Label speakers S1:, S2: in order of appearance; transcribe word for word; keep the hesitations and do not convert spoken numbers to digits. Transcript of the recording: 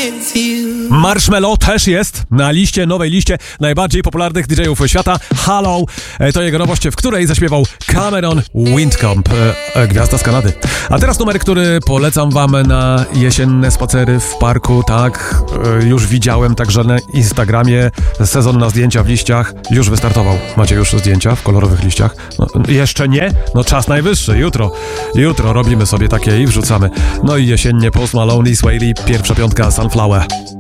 S1: Marshmello też jest na liście, nowej liście najbardziej popularnych didżejów świata. Hello, to jego nowość, w której zaśpiewał Cameron Windcomb, gwiazda z Kanady. A teraz numer, który polecam wam na jesienne spacery w parku. Tak, już widziałem także na Instagramie. Sezon na zdjęcia w liściach już wystartował. Macie już zdjęcia w kolorowych liściach? No, jeszcze nie? No czas najwyższy, jutro. Jutro robimy sobie takie i wrzucamy. No i jesiennie Post Malone i Sway Lee, pierwsza piątka Sunflower.